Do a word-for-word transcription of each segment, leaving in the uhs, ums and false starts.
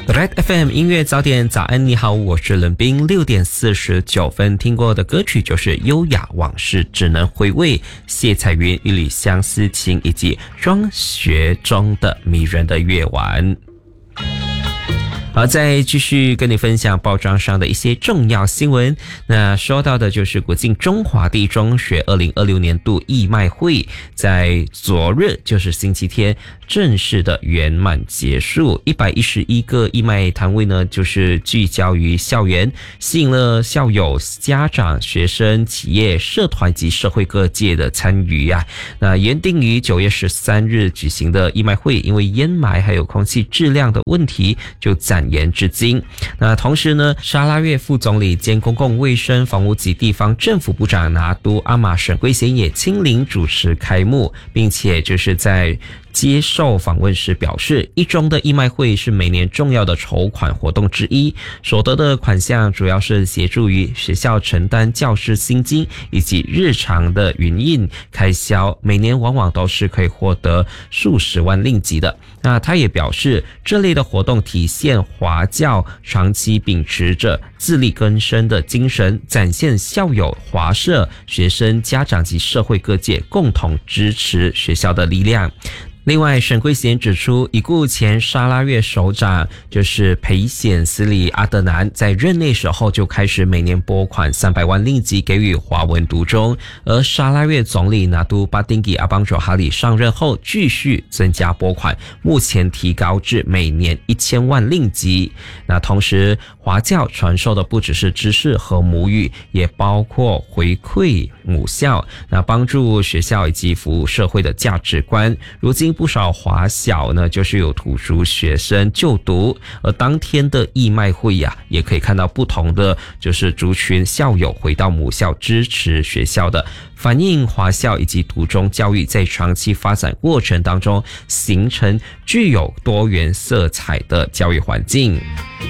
Red F M 音乐早点，早安，你好，我是冷冰。六点四十九分听过的歌曲就是《优雅往事只能回味》，谢彩云《一缕相思情》，以及庄学中的《迷人的夜晚》。好，再继续跟你分享报章上的一些重要新闻。那说到的就是国境中华地中学二零二六年度义卖会在昨日，就是星期天正式的圆满结束。一百一十一个义卖摊位呢，就是聚焦于校园，吸引了校友、家长、学生、企业、社团及社会各界的参与啊。那原定于九月十三日举行的义卖会，因为烟霾还有空气质量的问题，就暂延至今。那同时呢，沙拉越副总理兼公共卫生、房屋及地方政府部长拿督阿玛沈圭贤也亲临主持开幕，并且就是在接受访问时表示，一中的义卖会是每年重要的筹款活动之一，所得的款项主要是协助于学校承担教师薪金以及日常的营运开销，每年往往都是可以获得数十万令吉的。那他也表示，这类的活动体现华教长期秉持着自力更生的精神，展现校友、华社、学生、家长及社会各界共同支持学校的力量。另外，沈圭贤指出，已故前沙拉越首长就是裴显斯里阿德南在任内时候就开始每年拨款三百万令吉给予华文读中，而沙拉越总理拿督巴丁吉阿邦佐哈里上任后继续增加拨款，目前提高至每年一千万令吉。那同时，华教传授的不只是知识和母语，也包括回馈母校，那帮助学校以及服务社会的价值观。如今不少华小呢，就是有土族学生就读，而当天的义卖会呀、啊，也可以看到不同的就是族群校友回到母校支持学校的，反映华校以及独中教育在长期发展过程当中形成具有多元色彩的教育环境。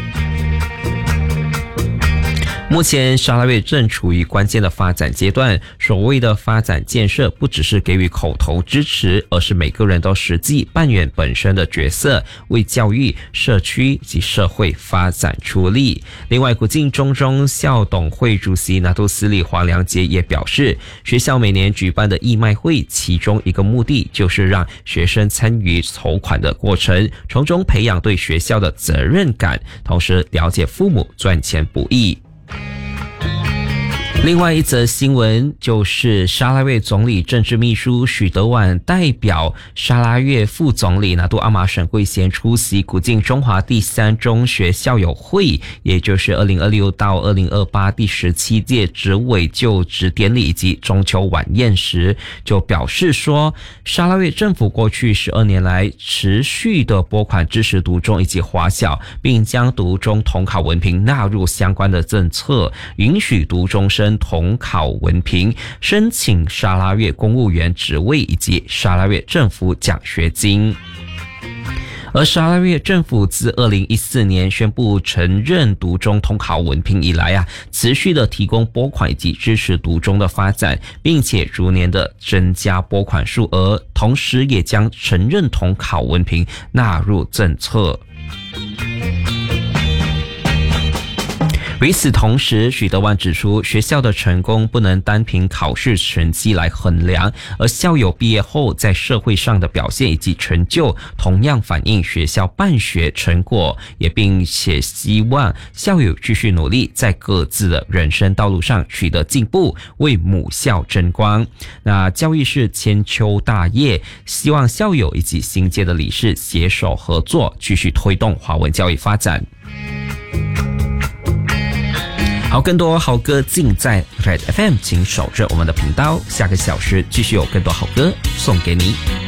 目前沙拉越正处于关键的发展阶段，所谓的发展建设不只是给予口头支持，而是每个人都实际扮演本身的角色，为教育、社区及社会发展出力。另外，国境中中校董会主席拿督斯里黄良杰也表示，学校每年举办的义卖会，其中一个目的就是让学生参与筹款的过程，从中培养对学校的责任感，同时了解父母赚钱不易。另外一则新闻就是沙拉越总理政治秘书许德婉代表沙拉越副总理拿督阿玛沈圭贤出席国境中华第三中学校友会，也就是二零二六到二零二八第十七届执委就职典礼以及中秋晚宴时，就表示说，沙拉越政府过去十二年来持续的拨款支持独中以及华小，并将独中统考文凭纳入相关的政策，允许独中生统考文凭申请沙拉越公务员职位以及沙拉越政府奖学金。而沙拉越政府自二零一四年宣布承认独中统考文凭以来啊，持续的提供拨款以及支持独中的发展，并且逐年的增加拨款数额，同时也将承认统考文凭纳入政策。与此同时，许德婉指出，学校的成功不能单凭考试成绩来衡量，而校友毕业后在社会上的表现以及成就，同样反映学校办学成果，也并且希望校友继续努力，在各自的人生道路上取得进步，为母校争光。那教育是千秋大业，希望校友以及新届的理事携手合作，继续推动华文教育发展。好，更多好歌尽在 Red F M， 请守着我们的频道，下个小时继续有更多好歌送给你。